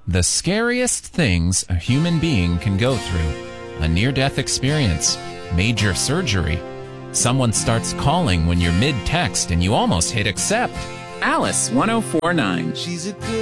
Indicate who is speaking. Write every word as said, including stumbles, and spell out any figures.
Speaker 1: The scariest things a human being can go through. A near-death experience, major surgery. Someone starts calling when you're mid-text and you almost hit accept.
Speaker 2: Alice one oh four nine.
Speaker 3: She's a good